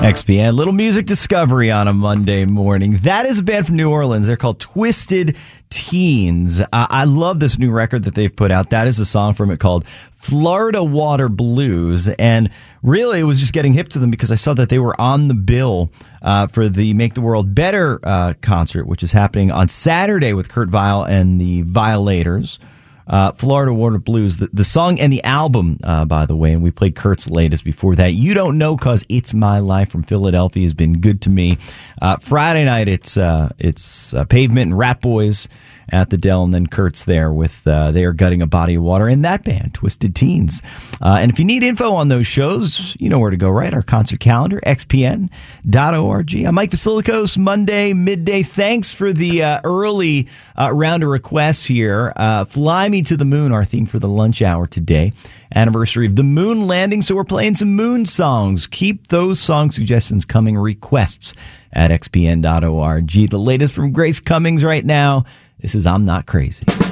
XPN, little music discovery on a Monday morning. That is a band from New Orleans. They're called Twisted Teens. I love this new record that they've put out. That is a song from it called Florida Water Blues. And really, it was just getting hip to them because I saw that they were on the bill for the Make the World Better concert, which is happening on Saturday with Kurt Vile and the Violators. Florida Water Blues, the song and the album, by the way, and we played Kurt's latest before that. You Don't Know 'Cause It's My Life from Philadelphia has been good to me. Friday night, it's Pavement and Rat Boys at the Dell, and then Kurt's there with They Are Gutting a Body of Water, and that band, Twisted Teens. And if you need info on those shows, you know where to go, right? Our concert calendar, xpn.org. I'm Mike Vasilikos, Monday, midday. Thanks for the early round of requests here. Fly Me to the Moon, our theme for the lunch hour today. Anniversary of the moon landing, so we're playing some moon songs. Keep those song suggestions coming, requests at xpn.org. The latest from Grace Cummings right now. This is I'm Not Crazy.